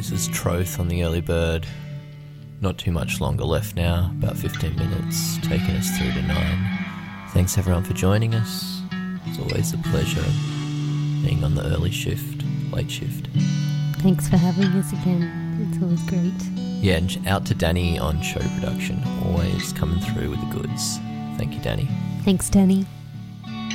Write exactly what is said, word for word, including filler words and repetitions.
This is Troth on the Early Bird. Not too much longer left now, about fifteen minutes, taking us through to nine. Thanks everyone for joining us. It's always a pleasure being on the early shift, late shift. Thanks for having us again. It's always great. Yeah, and out to Danny on show production, always coming through with the goods. Thank you, Danny. Thanks, Danny.